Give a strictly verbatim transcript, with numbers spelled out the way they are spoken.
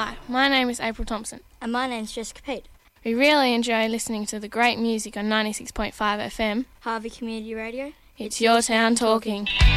Hi, my name is April Thompson. And my name's Jessica Pete. We really enjoy listening to the great music on ninety-six point five F M. Harvey Community Radio. It's your town talking.